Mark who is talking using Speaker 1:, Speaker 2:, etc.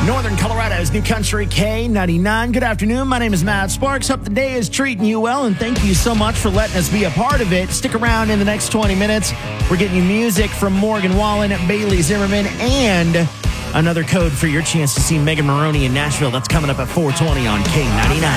Speaker 1: Northern Colorado's New Country K99. Good afternoon. My name is Matt Sparks. Hope the day is treating you well, and thank you so much for letting us be a part of it. Stick around in the next 20 minutes. We're getting you music from Morgan Wallen, Bailey Zimmerman, and another code for your chance to see Megan Maroney in Nashville. That's coming up at 4:20 on K99.